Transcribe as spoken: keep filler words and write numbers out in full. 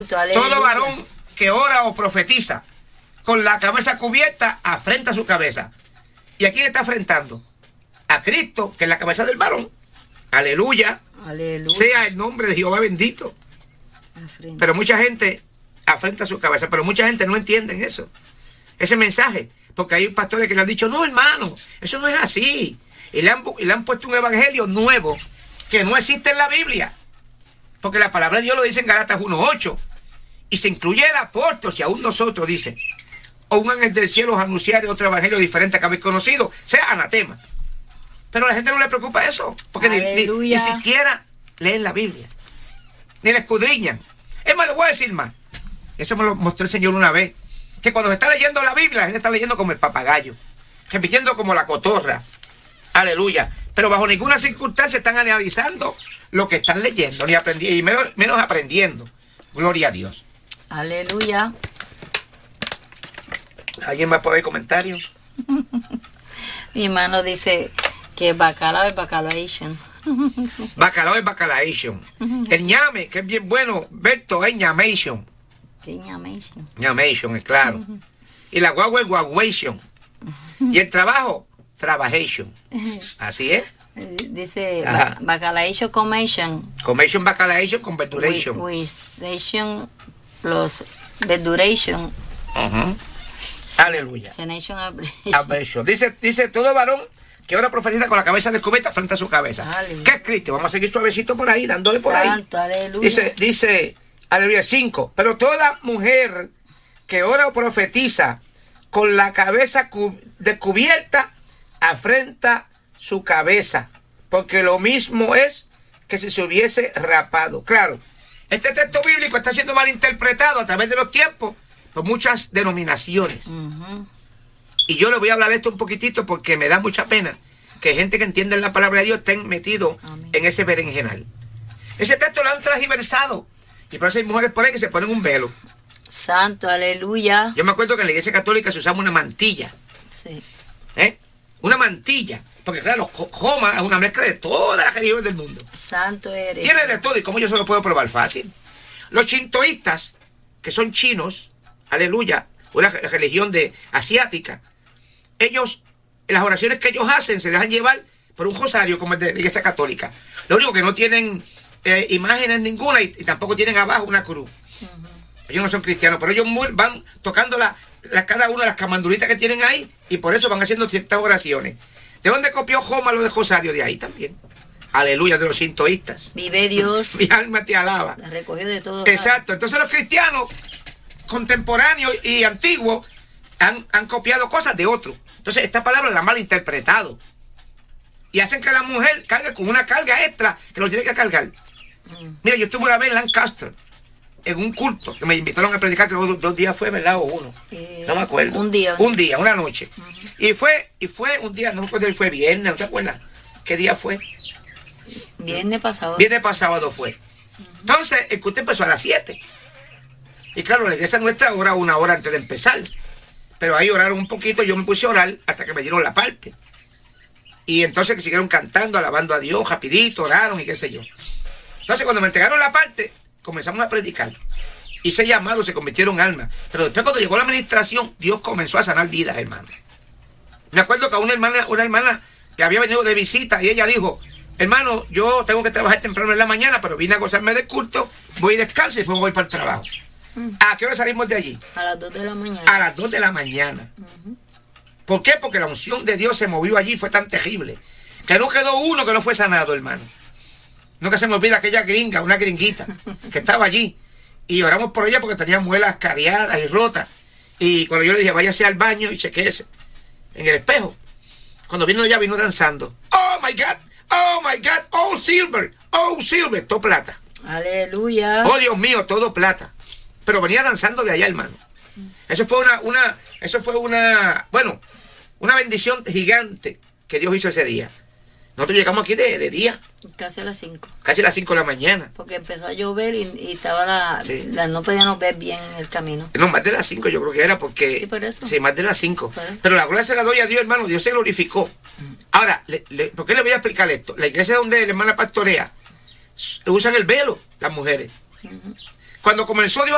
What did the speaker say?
Santo, aleluya. Todo varón que ora o profetiza con la cabeza cubierta afrenta su cabeza. ¿Y a quién está afrentando? A Cristo, que es la cabeza del varón. Aleluya. Aleluya. Sea el nombre de Jehová bendito. Afrenta. Pero mucha gente afrenta su cabeza, pero mucha gente no entiende eso. Ese mensaje. Porque hay pastores que le han dicho, no, hermano, eso no es así. Y le han, y le han puesto un evangelio nuevo que no existe en la Biblia. Porque la palabra de Dios lo dice en Gálatas uno ocho. Y se incluye el apóstol, si aún nosotros, dice, o un ángel del cielo os anunciare otro evangelio diferente que habéis conocido, sea anatema. Pero a la gente no le preocupa eso, porque ni, ni, ni siquiera leen la Biblia, ni la escudriñan. Es más, le voy a decir más. Eso me lo mostró el Señor una vez, que cuando se está leyendo la Biblia, la gente está leyendo como el papagayo, repitiendo como la cotorra. Aleluya. Pero bajo ninguna circunstancia están analizando lo que están leyendo, ni aprendiendo, y menos, menos aprendiendo. Gloria a Dios. Aleluya. ¿Alguien más por ahí comentarios? Mi hermano dice que bacalao es bacalaation. Bacalao es bacalaation. El ñame, que es bien bueno, Berto, es ñamation. ¿Qué ñamation? Ñamation, es claro. Y la guagua es guaguation. Y el trabajo, trabajation. Así es. Dice ba bacalaation comation. Comation bacalaation con verduration. With plus verduration. Uh-huh. Aleluya. Aversion. Dice, dice todo varón que ahora profetiza con la cabeza descubierta frente a su cabeza. Aleluya. ¿Qué es Cristo? Vamos a seguir suavecito por ahí, dándole por Santo, ahí. Aleluya. Dice, dice, aleluya, cinco. Pero toda mujer que ora o profetiza con la cabeza descubierta afrenta su cabeza, porque lo mismo es que si se hubiese rapado. Claro, este texto bíblico está siendo mal interpretado a través de los tiempos por muchas denominaciones. Uh-huh. Y yo le voy a hablar de esto un poquitito porque me da mucha pena que gente que entiende la palabra de Dios estén metidos en ese berenjenal. Ese texto lo han transversado y por eso hay mujeres por ahí que se ponen un velo. Santo, aleluya. Yo me acuerdo que en la iglesia católica se usaba una mantilla. Sí. ¿Eh? Una mantilla. Porque claro, Joma es una mezcla de todas las religiones del mundo. Santo eres. Tiene de todo, y como yo se lo puedo probar fácil. Los shintoístas, que son chinos, aleluya, una religión de asiática, ellos, en las oraciones que ellos hacen, se dejan llevar por un rosario como el de la iglesia católica. Lo único que no tienen eh, imágenes ninguna y, y tampoco tienen abajo una cruz. Uh-huh. Ellos no son cristianos, pero ellos muy, van tocando la, la, cada una de las camanduritas que tienen ahí y por eso van haciendo ciertas oraciones. ¿De dónde copió Joma lo de rosario? De ahí también. Aleluya, de los sintoístas. Vive Dios. Mi alma te alaba. La recogió de todo. Exacto. Entonces los cristianos contemporáneos y antiguos han, han copiado cosas de otros. Entonces esta palabra la han malinterpretado. Y hacen que la mujer cargue con una carga extra que lo tiene que cargar. Mm. Mira, yo estuve una vez en Lancaster, en un culto, que me invitaron a predicar, creo que dos, dos días fue, ¿verdad? O uno. Eh, no me acuerdo. Un día. Un día, una noche. Uh-huh. Y fue, y fue un día, no me acuerdo si fue viernes, ¿no te acuerdas? ¿Qué día fue? Viernes pasado. Viernes pasado fue. Uh-huh. Entonces, el culto empezó a las siete. Y claro, la iglesia nuestra ora una hora antes de empezar. Pero ahí oraron un poquito, yo me puse a orar hasta que me dieron la parte. Y entonces que siguieron cantando, alabando a Dios, rapidito, oraron y qué sé yo. Entonces cuando me entregaron la parte, comenzamos a predicar. Hice llamado, se convirtieron en almas. Pero después cuando llegó la administración, Dios comenzó a sanar vidas, hermano. Me acuerdo que a una hermana, una hermana que había venido de visita y ella dijo, hermano, yo tengo que trabajar temprano en la mañana, pero vine a gozarme del culto, voy y descanso y después voy para el trabajo. Uh-huh. ¿A qué hora salimos de allí? A las dos de la mañana. A las dos de la mañana. Uh-huh. ¿Por qué? Porque la unción de Dios se movió allí, fue tan terrible, que no quedó uno que no fue sanado, hermano. Nunca se me olvida aquella gringa, una gringuita, que estaba allí. Y oramos por ella porque tenía muelas cariadas y rotas. Y cuando yo le dije, váyase al baño y chequéese en el espejo. Cuando vino ella, vino danzando. ¡Oh, my God! ¡Oh, my God! ¡Oh, silver! ¡Oh, silver! Todo plata. ¡Aleluya! ¡Oh, Dios mío! Todo plata. Pero venía danzando de allá, hermano. Eso fue una, una, eso fue una, bueno, una bendición gigante que Dios hizo ese día. Nosotros llegamos aquí de, de día. Casi a las cinco. Casi a las cinco de la mañana. Porque empezó a llover y, y estaba la, sí. la, no podíamos ver bien el camino. No, más de las cinco yo creo que era porque... Sí, por eso. Sí, más de las cinco. Pero la gloria se la doy a Dios, hermano. Dios se glorificó. Mm. Ahora, le, le, ¿por qué le voy a explicar esto? La iglesia donde la hermana pastorea usan el velo, las mujeres. Mm-hmm. Cuando comenzó Dios